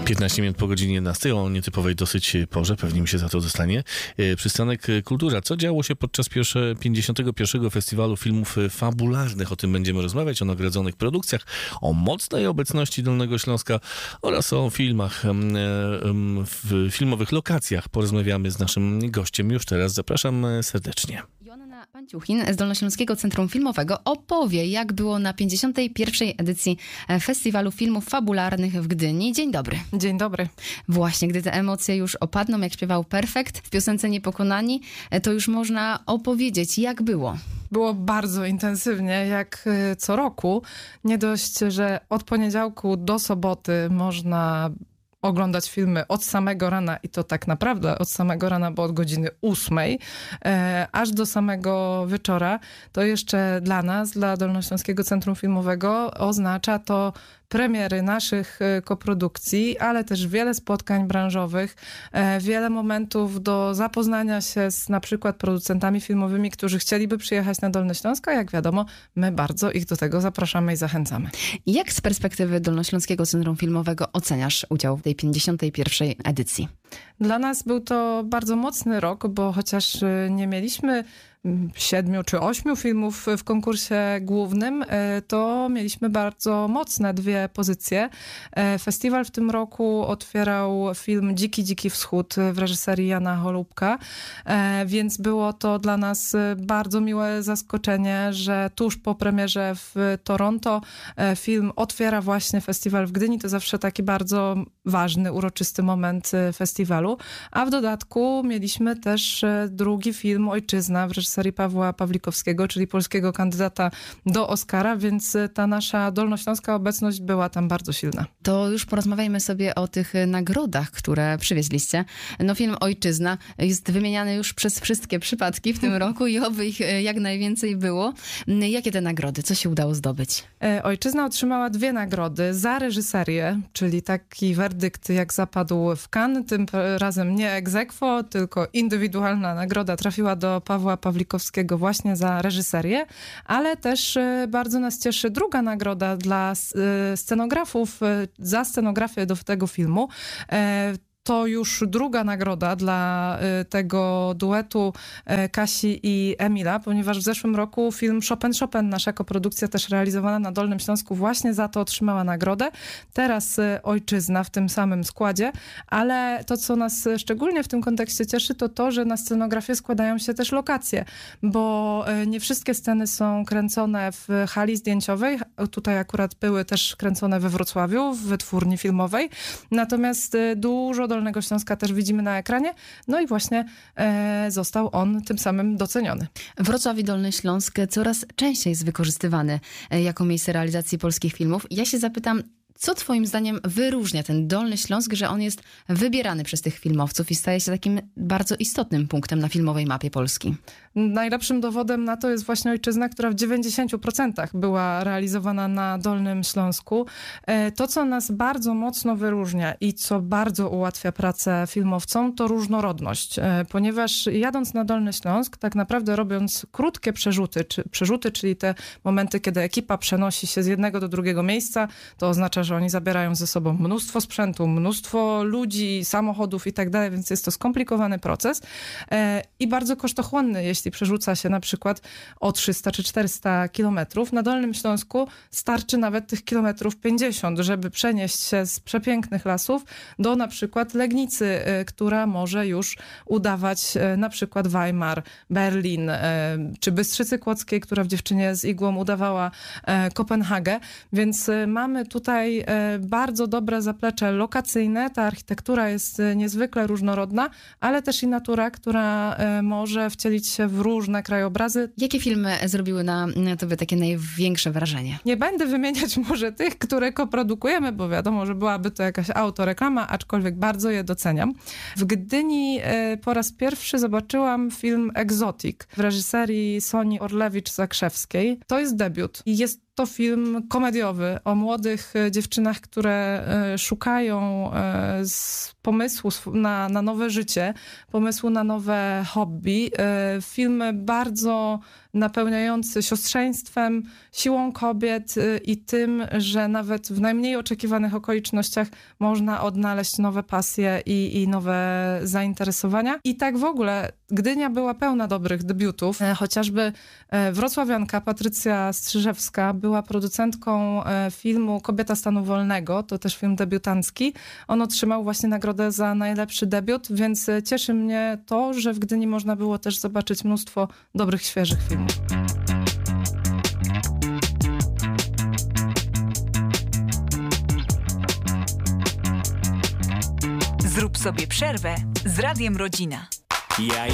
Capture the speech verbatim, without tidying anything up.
piętnaście minut po godzinie jedenastej o nietypowej dosyć porze, pewnie mi się za to dostanie. Przystanek Kultura. Co działo się podczas pierwsze, pięćdziesiątego pierwszego Festiwalu Filmów Fabularnych? O tym będziemy rozmawiać, o nagradzonych produkcjach, o mocnej obecności Dolnego Śląska oraz o filmach, w filmowych lokacjach. Porozmawiamy z naszym gościem już teraz. Zapraszam serdecznie. Joanna Panciuchin z Dolnośląskiego Centrum Filmowego opowie, jak było na pięćdziesiątej pierwszej edycji Festiwalu Filmów Fabularnych w Gdyni. Dzień dobry. Dzień dobry. Właśnie, gdy te emocje już opadną, jak śpiewał Perfekt w piosence Niepokonani, to już można opowiedzieć, jak było. Było bardzo intensywnie, jak co roku. Nie dość, że od poniedziałku do soboty można oglądać filmy od samego rana i to tak naprawdę od samego rana, bo od godziny ósmej, e, aż do samego wieczora. To jeszcze dla nas, dla Dolnośląskiego Centrum Filmowego oznacza to premiery naszych koprodukcji, ale też wiele spotkań branżowych, e, wiele momentów do zapoznania się z na przykład producentami filmowymi, którzy chcieliby przyjechać na Dolny Śląsk, a jak wiadomo, my bardzo ich do tego zapraszamy i zachęcamy. Jak z perspektywy Dolnośląskiego Centrum Filmowego oceniasz udział w tej pięćdziesiątej pierwszej edycji? Dla nas był to bardzo mocny rok, bo chociaż nie mieliśmy siedmiu czy ośmiu filmów w konkursie głównym, to mieliśmy bardzo mocne dwie pozycje. Festiwal w tym roku otwierał film Dziki, Dziki Wschód w reżyserii Jana Holubka, więc było to dla nas bardzo miłe zaskoczenie, że tuż po premierze w Toronto film otwiera właśnie festiwal w Gdyni. To zawsze taki bardzo ważny, uroczysty moment festiwalu. A w dodatku mieliśmy też drugi film Ojczyzna w reżyserii Pawła Pawlikowskiego, czyli polskiego kandydata do Oscara, więc ta nasza dolnośląska obecność była tam bardzo silna. To już porozmawiajmy sobie o tych nagrodach, które przywieźliście. No film Ojczyzna jest wymieniany już przez wszystkie przypadki w tym roku i oby ich jak najwięcej było. Jakie te nagrody? Co się udało zdobyć? Ojczyzna otrzymała dwie nagrody za reżyserię, czyli taki werdykt jak zapadł w Cannes, tym razem nie ex aequo, tylko indywidualna nagroda trafiła do Pawła Pawlikowskiego właśnie za reżyserię, ale też bardzo nas cieszy druga nagroda dla scenografów za scenografię do tego filmu. To już druga nagroda dla tego duetu Kasi i Emila, ponieważ w zeszłym roku film Chopin Chopin, nasza koprodukcja też realizowana na Dolnym Śląsku, właśnie za to otrzymała nagrodę. Teraz Ojczyzna w tym samym składzie, ale to, co nas szczególnie w tym kontekście cieszy, to to, że na scenografię składają się też lokacje, bo nie wszystkie sceny są kręcone w hali zdjęciowej. Tutaj akurat były też kręcone we Wrocławiu, w wytwórni filmowej. Natomiast dużo Dolnego Śląska też widzimy na ekranie. No i właśnie e, został on tym samym doceniony. Wrocław i Dolny Śląsk coraz częściej jest wykorzystywany jako miejsce realizacji polskich filmów. Ja się zapytam, co twoim zdaniem wyróżnia ten Dolny Śląsk, że on jest wybierany przez tych filmowców i staje się takim bardzo istotnym punktem na filmowej mapie Polski? Najlepszym dowodem na to jest właśnie Ojczyzna, która w dziewięćdziesięciu procentach była realizowana na Dolnym Śląsku. To, co nas bardzo mocno wyróżnia i co bardzo ułatwia pracę filmowcom, to różnorodność. Ponieważ jadąc na Dolny Śląsk, tak naprawdę robiąc krótkie przerzuty, czy, przerzuty, czyli te momenty, kiedy ekipa przenosi się z jednego do drugiego miejsca, to oznacza, że oni zabierają ze sobą mnóstwo sprzętu, mnóstwo ludzi, samochodów i tak dalej, więc jest to skomplikowany proces i bardzo kosztochłonny, jeśli przerzuca się na przykład o trzysta czy czterysta kilometrów. Na Dolnym Śląsku starczy nawet tych kilometrów pięćdziesiąt, żeby przenieść się z przepięknych lasów do na przykład Legnicy, która może już udawać na przykład Weimar, Berlin, czy Bystrzycy Kłodzkiej, która w Dziewczynie z igłą udawała Kopenhagę, więc mamy tutaj bardzo dobre zaplecze lokacyjne. Ta architektura jest niezwykle różnorodna, ale też i natura, która może wcielić się w różne krajobrazy. Jakie filmy zrobiły na tobie takie największe wrażenie? Nie będę wymieniać może tych, które koprodukujemy, bo wiadomo, że byłaby to jakaś autoreklama, aczkolwiek bardzo je doceniam. W Gdyni po raz pierwszy zobaczyłam film Exotic w reżyserii Soni Orlewicz-Zakrzewskiej. To jest debiut i jest to film komediowy o młodych dziewczynach, które szukają pomysłu na, na nowe życie, pomysłu na nowe hobby. Film bardzo napełniający siostrzeństwem, siłą kobiet y, i tym, że nawet w najmniej oczekiwanych okolicznościach można odnaleźć nowe pasje i, i nowe zainteresowania. I tak w ogóle Gdynia była pełna dobrych debiutów. E, chociażby e, wrocławianka Patrycja Strzyżewska była producentką e, filmu Kobieta stanu wolnego, to też film debiutancki. On otrzymał właśnie nagrodę za najlepszy debiut, więc e, cieszy mnie to, że w Gdyni można było też zobaczyć mnóstwo dobrych, świeżych filmów. Zrób sobie przerwę z Radiem Rodzina. Ja